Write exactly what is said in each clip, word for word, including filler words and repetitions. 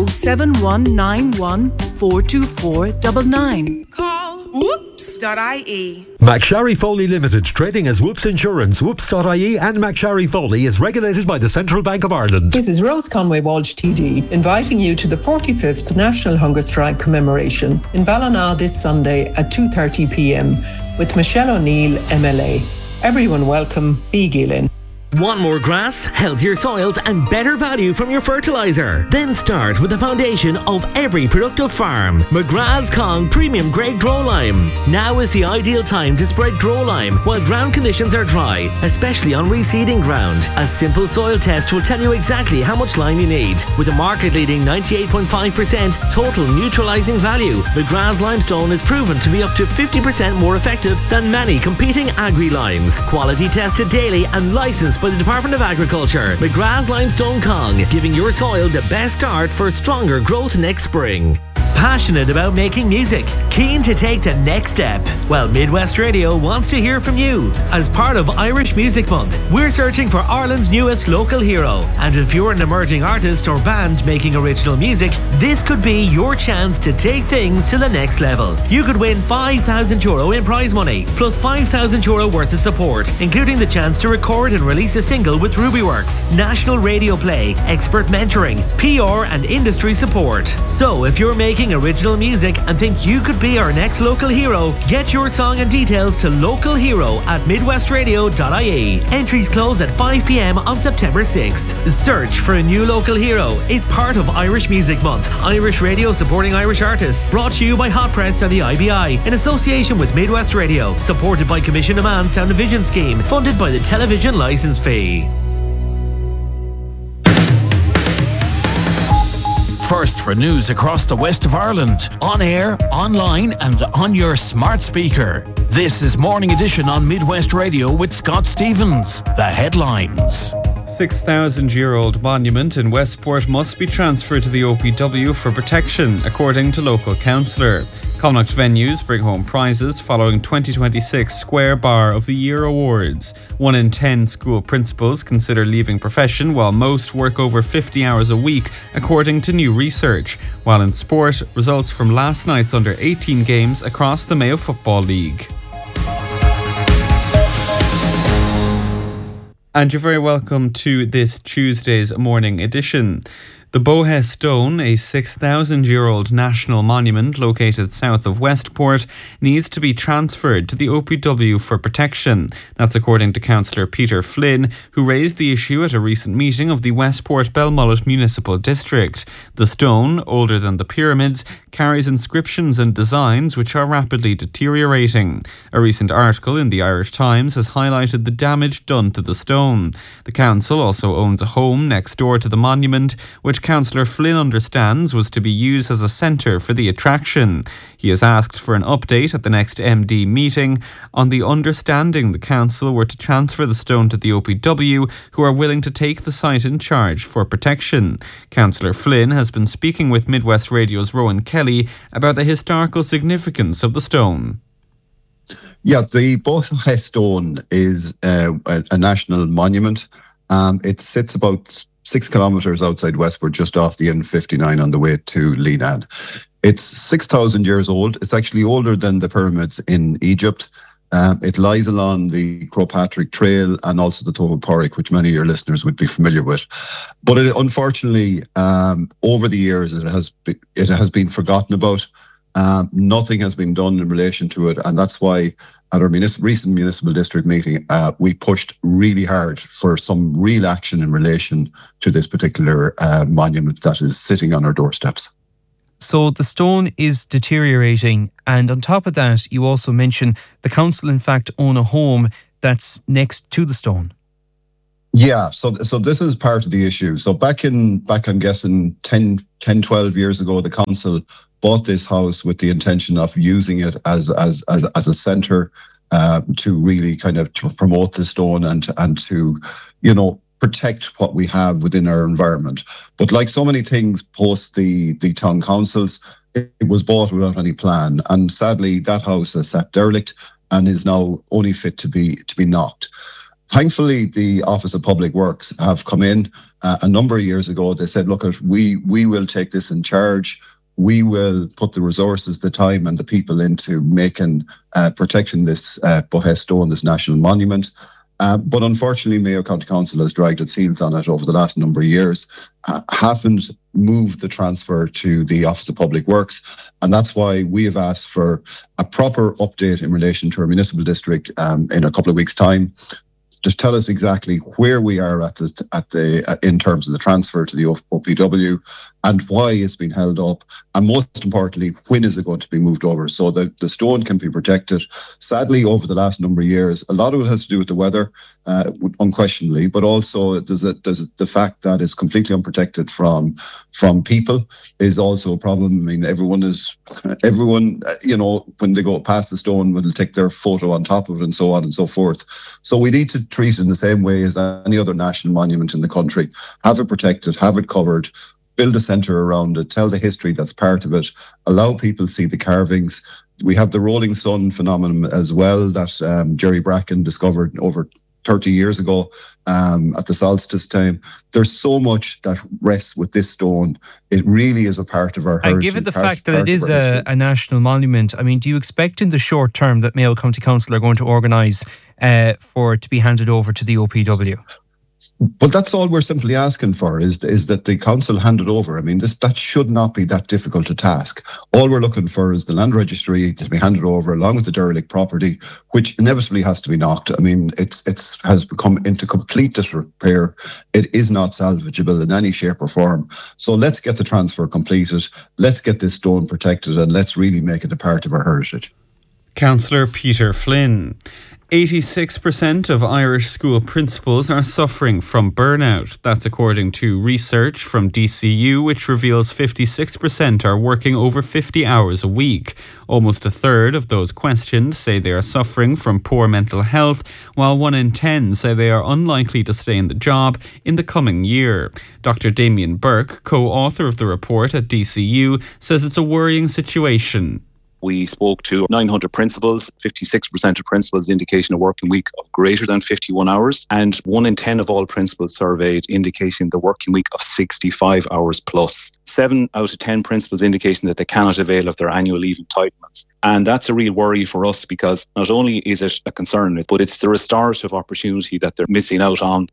oh seven one nine one four two four nine nine. Call whoops dot I E. McSharry Foley Limited, trading as Whoops Insurance. Whoops dot I E and McSharry Foley is regulated by the Central Bank of Ireland. This is Rose Conway Walsh T D, inviting you to the forty-fifth National Hunger Strike commemoration in Ballina this Sunday at two thirty p.m. with Michelle O'Neill, M L A. Everyone welcome, B. Gillen. Want more grass, healthier soils and better value from your fertiliser? Then start with the foundation of every productive farm. McGrath's Kong Premium Grade Grow Lime. Now is the ideal time to spread Grow Lime while ground conditions are dry, especially on reseeding ground. A simple soil test will tell you exactly how much lime you need. With a market-leading ninety-eight point five percent total neutralising value, McGrath's Limestone is proven to be up to fifty percent more effective than many competing agri-limes. Quality tested daily and licensed by the Department of Agriculture. McGrath's Limestone Kong, giving your soil the best start for stronger growth next spring. Passionate about making music? Keen to take the next step? Well, Midwest Radio wants to hear from you. As part of Irish Music Month, we're searching for Ireland's newest local hero. And if you're an emerging artist or band making original music, this could be your chance to take things to the next level. You could win five thousand euro in prize money, plus five thousand euro worth of support, including the chance to record and release a single with Rubyworks, national radio play, expert mentoring, P R and industry support. So if you're making original music and think you could be our next local hero, get your song and details to local hero at midwest radio dot I E. Entries close at five p.m. on September sixth. Search for a new local hero is part of Irish Music Month. Irish Radio supporting Irish artists. Brought to you by Hot Press and the I B I in association with Midwest Radio. Supported by Commission Demand Sound and Vision Scheme. Funded by the television licence fee. First for news across the west of Ireland, on air, online and on your smart speaker. This is Morning Edition on Midwest Radio with Scott Stevens. The headlines. six thousand year old monument in Westport must be transferred to the O P W for protection, according to local councillor. Connacht venues bring home prizes following twenty twenty-six Square Bar of the Year awards. One in ten school principals consider leaving profession, while most work over fifty hours a week, according to new research. While in sport, results from last night's under eighteen games across the Mayo Football League. And you're very welcome to this Tuesday's morning edition. The Bohe Stone, a six thousand year old national monument located south of Westport, needs to be transferred to the O P W for protection. That's according to Councillor Peter Flynn, who raised the issue at a recent meeting of the Westport Belmullet Municipal District. The stone, older than the pyramids, carries inscriptions and designs which are rapidly deteriorating. A recent article in the Irish Times has highlighted the damage done to the stone. The council also owns a home next door to the monument, which Councillor Flynn understands was to be used as a centre for the attraction. He has asked for an update at the next M D meeting on the understanding the council were to transfer the stone to the O P W, who are willing to take the site in charge for protection. Councillor Flynn has been speaking with Midwest Radio's Rowan Kelly about the historical significance of the stone. Yeah, the Bohe Stone is uh, a, a national monument. Um, it sits about six kilometres outside Westport, just off the N fifty-nine on the way to Leenan. It's six thousand years old. It's actually older than the pyramids in Egypt. Um, it lies along the Croagh-Patrick Trail and also the Tohu Porrick, which many of your listeners would be familiar with. But it, unfortunately, um, over the years, it has be, it has been forgotten about. Um, nothing has been done in relation to it, and that's why at our municip- recent municipal district meeting, uh, we pushed really hard for some real action in relation to this particular uh, monument that is sitting on our doorsteps. So the stone is deteriorating, and on top of that, you also mention the council, in fact, own a home that's next to the stone. Yeah, so so this is part of the issue. So back in, back I'm guessing, ten, ten, twelve years ago, the council bought this house with the intention of using it as as as, as a centre uh, to really kind of to promote the stone and and to, you know, protect what we have within our environment. But like so many things post the the town councils, it, it was bought without any plan, and sadly that house has sat derelict and is now only fit to be to be knocked. Thankfully, the Office of Public Works have come in uh, a number of years ago. They said, look, we, we will take this in charge. We will put the resources, the time and the people into making, uh, protecting this uh, Bohe Stone, this national monument. Uh, but unfortunately, Mayo County Council has dragged its heels on it over the last number of years, uh, haven't moved the transfer to the Office of Public Works. And that's why we have asked for a proper update in relation to our municipal district um, in a couple of weeks' time. Just tell us exactly where we are at the, at the uh, in terms of the transfer to the O P W and why it's been held up. And most importantly, when is it going to be moved over so that the stone can be protected? Sadly, over the last number of years, a lot of it has to do with the weather, uh, unquestionably, but also there's, a, there's the fact that it's completely unprotected from from people is also a problem. I mean, everyone is, everyone, you know, when they go past the stone, will take their photo on top of it and so on and so forth. So we need to treat it in the same way as any other national monument in the country. Have it protected, have it covered, build a centre around it, tell the history that's part of it, allow people to see the carvings. We have the Rolling Sun phenomenon as well that um, Jerry Bracken discovered over thirty years ago um, at the solstice time. There's so much that rests with this stone. It really is a part of our heritage. And given the part, fact that part it is of our a, history. a national monument, I mean, do you expect in the short term that Mayo County Council are going to organise uh, for it to be handed over to the O P W? But that's all we're simply asking for is, is that the council hand it over. I mean, this that should not be that difficult a task. All we're looking for is the land registry to be handed over along with the derelict property, which inevitably has to be knocked. I mean, it's it's has become into complete disrepair. It is not salvageable in any shape or form. So let's get the transfer completed. Let's get this stone protected and let's really make it a part of our heritage. Councillor Peter Flynn. eighty-six percent of Irish school principals are suffering from burnout. That's according to research from D C U, which reveals fifty-six percent are working over fifty hours a week. Almost a third of those questioned say they are suffering from poor mental health, while one in ten say they are unlikely to stay in the job in the coming year. Doctor Damien Burke, co-author of the report at D C U, says it's a worrying situation. We spoke to nine hundred principals, fifty-six percent of principals indicating a working week of greater than fifty-one hours, and one in ten of all principals surveyed indicating the working week of sixty-five hours plus. seven out of ten principals indicating that they cannot avail of their annual leave entitlements. And that's a real worry for us because not only is it a concern, but it's the restorative opportunity that they're missing out on.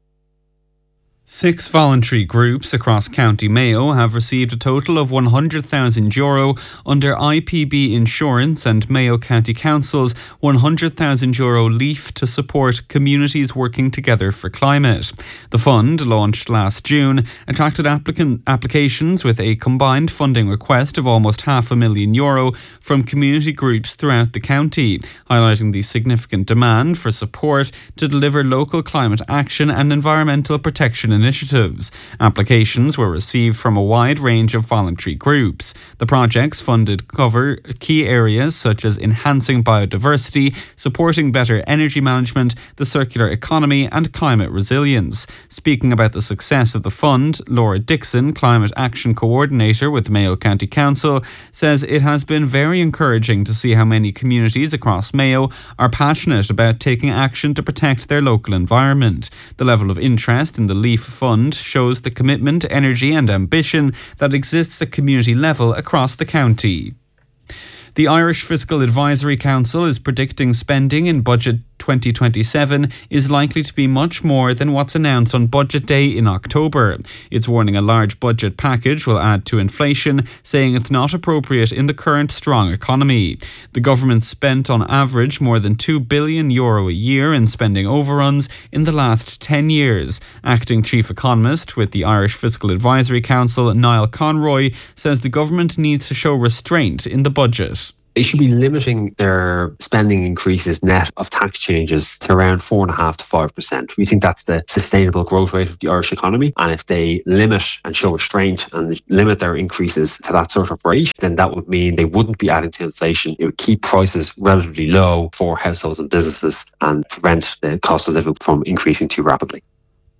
Six voluntary groups across County Mayo have received a total of one hundred thousand euro under I P B Insurance and Mayo County Council's one hundred thousand euro LEAF to support communities working together for climate. The fund, launched last June, attracted applicant applications with a combined funding request of almost half a million euro from community groups throughout the county, highlighting the significant demand for support to deliver local climate action and environmental protection initiatives. Applications were received from a wide range of voluntary groups. The projects funded cover key areas such as enhancing biodiversity, supporting better energy management, the circular economy and climate resilience. Speaking about the success of the fund, Laura Dixon, Climate Action Coordinator with Mayo County Council, says it has been very encouraging to see how many communities across Mayo are passionate about taking action to protect their local environment. The level of interest in the LEAF Fund shows the commitment, energy and ambition that exists at community level across the county. The Irish Fiscal Advisory Council is predicting spending in budget twenty twenty-seven is likely to be much more than what's announced on Budget Day in October. It's warning a large budget package will add to inflation, saying it's not appropriate in the current strong economy. The government spent on average more than two billion euro a year in spending overruns in the last ten years. Acting Chief Economist with the Irish Fiscal Advisory Council, Niall Conroy, says the government needs to show restraint in the budget. They should be limiting their spending increases net of tax changes to around four and a half to five percent. We think that's the sustainable growth rate of the Irish economy. And if they limit and show restraint and limit their increases to that sort of rate, then that would mean they wouldn't be adding to inflation. It would keep prices relatively low for households and businesses and prevent the cost of living from increasing too rapidly.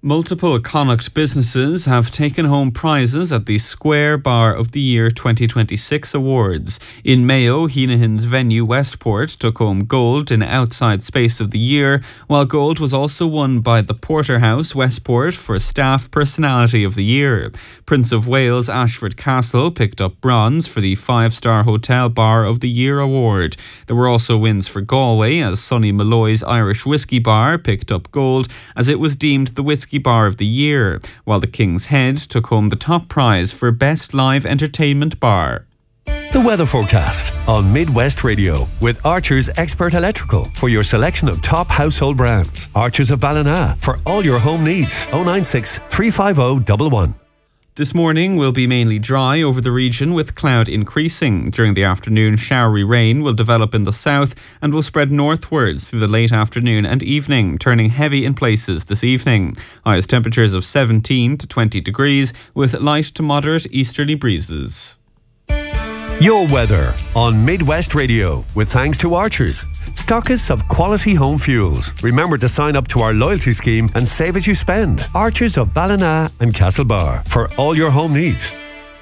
Multiple Connacht businesses have taken home prizes at the Square Bar of the Year twenty twenty-six awards. In Mayo, Heenahan's venue Westport took home gold in Outside Space of the Year, while gold was also won by the Porterhouse Westport for Staff Personality of the Year. Prince of Wales Ashford Castle picked up bronze for the Five Star Hotel Bar of the Year award. There were also wins for Galway, as Sonny Malloy's Irish Whiskey Bar picked up gold as it was deemed the Whiskey Bar of the Year, while the King's Head took home the top prize for Best Live Entertainment Bar. The weather forecast on Midwest Radio with Archer's Expert Electrical for your selection of top household brands. Archer's of Ballina for all your home needs. oh nine six, three five oh, one one. This morning will be mainly dry over the region with cloud increasing. During the afternoon, showery rain will develop in the south and will spread northwards through the late afternoon and evening, turning heavy in places this evening. Highest temperatures of seventeen to twenty degrees with light to moderate easterly breezes. Your weather on Midwest Radio with thanks to Archers, stockists of quality home fuels. Remember to sign up to our loyalty scheme and save as you spend. Archers of Ballina and Castlebar for all your home needs.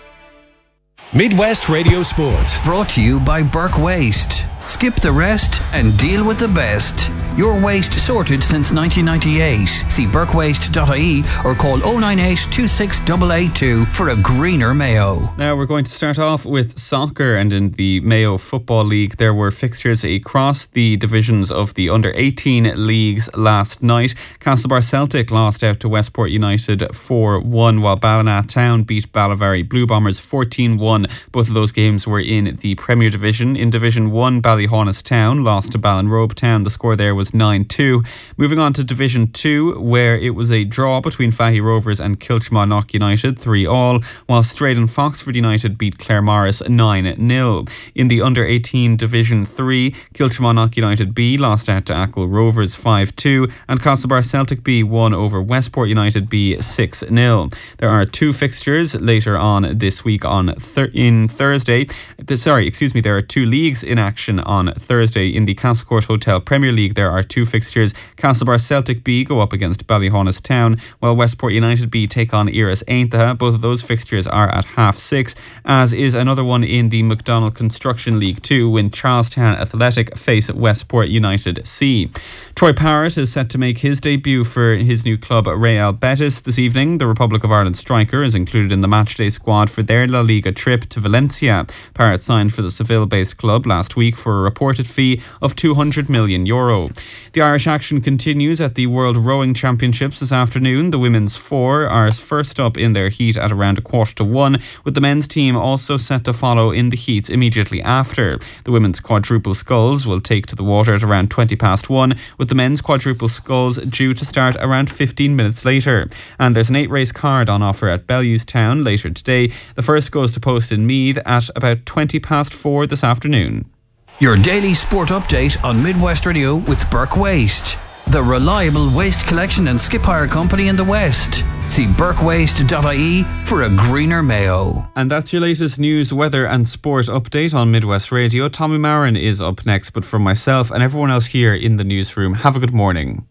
Midwest Radio Sports. Brought to you by Burke Waste. Skip the rest and deal with the best. Your waste sorted since nineteen ninety-eight. See burke waste dot I E or call oh nine eight, two six eight eight two for a greener Mayo. Now we're going to start off with soccer, and in the Mayo Football League there were fixtures across the divisions of the under eighteen leagues last night. Castlebar Celtic lost out to Westport United four one, while Ballina Town beat Ballyvary Blue Bombers fourteen one. Both of those games were in the Premier Division. In Division one, Ballyhaunis Town lost to Ballinrobe Town. The score there was nine two. Moving on to Division two, where it was a draw between Fahy Rovers and Kilchmarnock United, three all, while Straden Foxford United beat Claremorris nine nil. In the under eighteen Division three, Kilchmarnock United B lost out to Achill Rovers five two, and Castlebar Celtic B won over Westport United B six nil. There are two fixtures later on this week on thir- in Thursday. Sorry, excuse me, there are two leagues in action on Thursday. In the Castlecourt Hotel Premier League, there are two fixtures. Castlebar Celtic B go up against Ballyhaunis Town, while Westport United B take on Iris Aintaha. Both of those fixtures are at half six, as is another one in the McDonald Construction League two, when Charlestown Athletic face Westport United C. Troy Parrott is set to make his debut for his new club Real Betis this evening. The Republic of Ireland striker is included in the matchday squad for their La Liga trip to Valencia. Parrott signed for the Seville-based club last week for a reported fee of two hundred million euro. The Irish action continues at the World Rowing Championships this afternoon. The women's four are first up in their heat at around a quarter to one, with the men's team also set to follow in the heats immediately after. The women's quadruple sculls will take to the water at around twenty past one, with the men's quadruple sculls due to start around fifteen minutes later. And there's an eight race card on offer at Bellewstown later today. The first goes to post in Meath at about twenty past four this afternoon. Your daily sport update on Midwest Radio with Burke Waste, the reliable waste collection and skip hire company in the West. See burke waste dot I E for a greener Mayo. And that's your latest news, weather and sport update on Midwest Radio. Tommy Marin is up next, but for myself and everyone else here in the newsroom, have a good morning.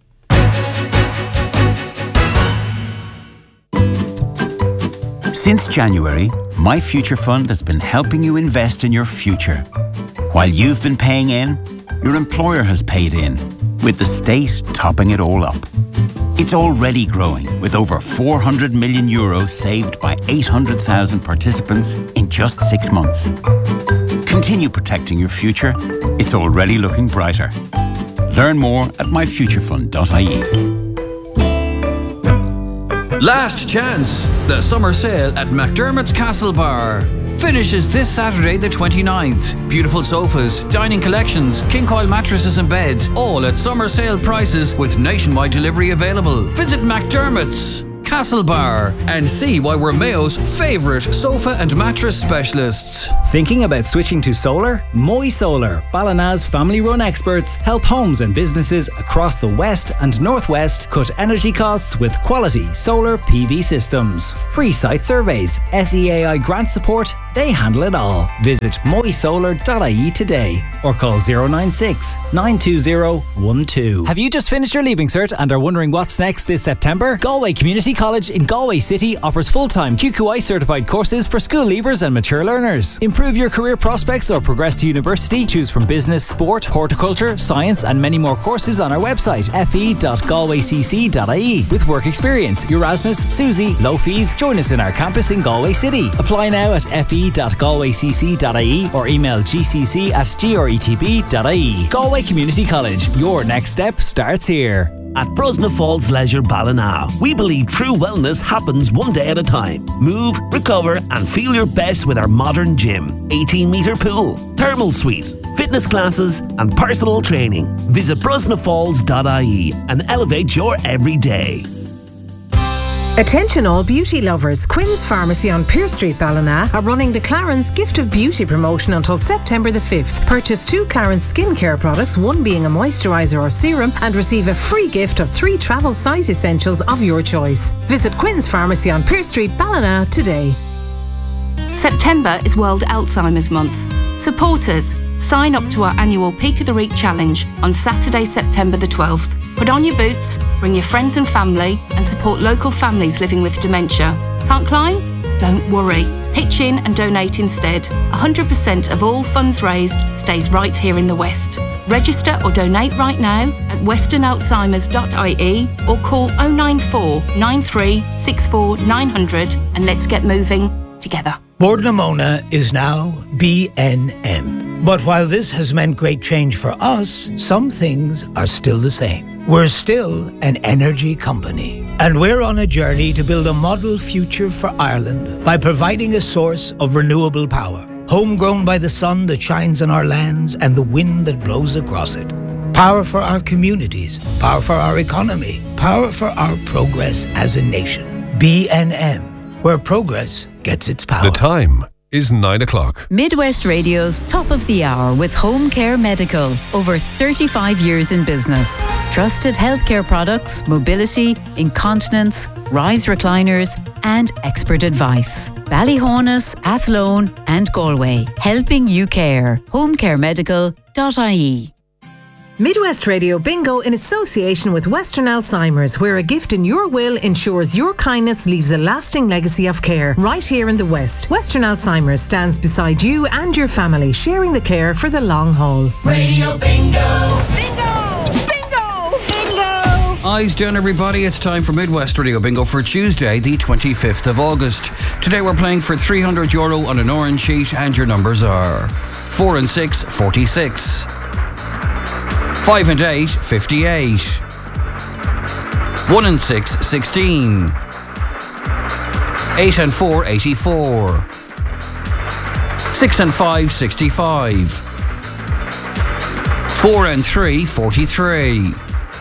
Since January, My Future Fund has been helping you invest in your future. While you've been paying in, your employer has paid in, with the state topping it all up. It's already growing, with over four hundred million euros saved by eight hundred thousand participants in just six months. Continue protecting your future. It's already looking brighter. Learn more at my future fund dot I E. Last chance! The summer sale at McDermott's Castlebar finishes this Saturday the twenty-ninth. Beautiful sofas, dining collections, king coil mattresses and beds, all at summer sale prices with nationwide delivery available. Visit McDermott's Castlebar, and see why we're Mayo's favourite sofa and mattress specialists. Thinking about switching to solar? Moy Solar, Ballina's family-run experts, help homes and businesses across the west and northwest cut energy costs with quality solar P V systems. Free site surveys, S E A I grant support, they handle it all. Visit moy solar dot I E today or call zero nine six, nine two zero, one two. Have you just finished your Leaving Cert and are wondering what's next this September? Galway Community College in Galway City offers full-time Q Q I certified courses for school leavers and mature learners. Improve your career prospects or progress to university. Choose from business, sport, horticulture, science and many more courses on our website f e dot galway c c dot I E. With work experience, Erasmus, Susie, low fees, join us in our campus in Galway City. Apply now at f e dot galway c c dot I E or email g c c at g r e t b dot I E. Galway Community College, your next step starts here. At Brosna Falls Leisure Ballina, we believe true wellness happens one day at a time. Move, recover and feel your best with our modern gym, eighteen metre pool, thermal suite, fitness classes and personal training. Visit brosna falls dot I E and elevate your everyday. Attention all beauty lovers, Quinn's Pharmacy on Pearse Street, Ballina are running the Clarence Gift of Beauty promotion until September the fifth. Purchase two Clarence skincare products, one being a moisturiser or serum, and receive a free gift of three travel size essentials of your choice. Visit Quinn's Pharmacy on Pearse Street, Ballina today. September is World Alzheimer's Month. Supporters, sign up to our annual Peak of the Reek Challenge on Saturday, September the twelfth. Put on your boots, bring your friends and family, and support local families living with dementia. Can't climb? Don't worry. Pitch in and donate instead. one hundred percent of all funds raised stays right here in the West. Register or donate right now at western alzheimers dot I E or call oh nine four, nine three, six four, nine hundred and let's get moving together. Bord na Móna is now B N M. But while this has meant great change for us, some things are still the same. We're still an energy company, and we're on a journey to build a model future for Ireland by providing a source of renewable power, homegrown by the sun that shines on our lands and the wind that blows across it. Power for our communities, power for our economy, power for our progress as a nation. B N M, where progress gets its power. The time is nine o'clock. Midwest Radio's Top of the Hour with Home Care Medical. Over thirty-five years in business. Trusted healthcare products, mobility, incontinence, rise recliners, and expert advice. Ballyhonus, Athlone, and Galway. Helping you care. home care medical dot I E. Midwest Radio Bingo in association with Western Alzheimer's, where a gift in your will ensures your kindness leaves a lasting legacy of care right here in the West. Western Alzheimer's stands beside you and your family, sharing the care for the long haul. Radio Bingo! Bingo! Bingo! Bingo! Eyes down, everybody. It's time for Midwest Radio Bingo for Tuesday, the twenty-fifth of August. Today we're playing for three hundred euro on an orange sheet, and your numbers are four and six, forty-six. Five and eight, fifty-eight. One and six, sixteen. Eight and four, eighty-four. Six and five, sixty-five. Four and three, forty-three.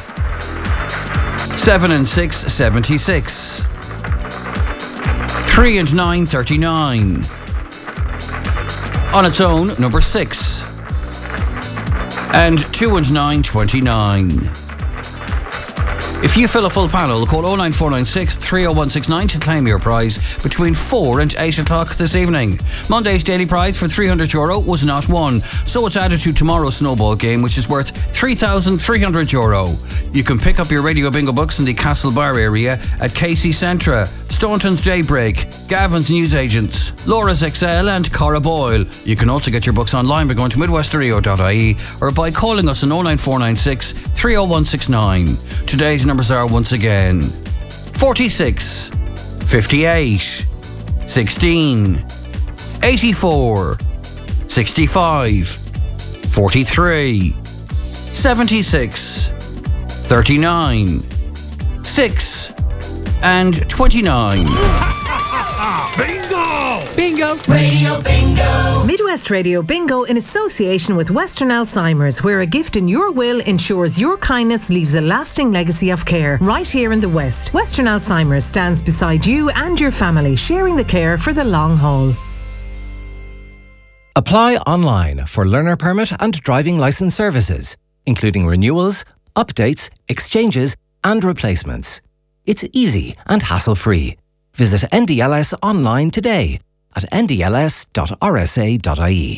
Seven and six, seventy-six. Three and nine, thirty-nine. On its own, number six. And two and nine, twenty-nine. If you fill a full panel, call oh nine four nine six, three oh one six nine to claim your prize between four and eight o'clock this evening. Monday's daily prize for three hundred euro was not won, so it's added to tomorrow's snowball game, which is worth three thousand three hundred euro. You can pick up your Radio Bingo books in the Castlebar area at Casey Centra, Staunton's Daybreak, Gavin's Newsagents, Laura's X L and Cara Boyle. You can also get your books online by going to midwest radio dot I E or by calling us on oh nine four nine six, three oh one six nine. Today's numbers are once again forty-six, fifty-eight, sixteen, eighty-four, sixty-five, forty-three, seventy-six, thirty-nine, six and twenty-nine. Bingo! Bingo! Radio Bingo! Midwest Radio Bingo in association with Western Alzheimer's, where a gift in your will ensures your kindness leaves a lasting legacy of care right here in the West. Western Alzheimer's stands beside you and your family, sharing the care for the long haul. Apply online for learner permit and driving licence services, including renewals, updates, exchanges and replacements. It's easy and hassle-free. Visit N D L S online today at n d l s dot r s a dot i e.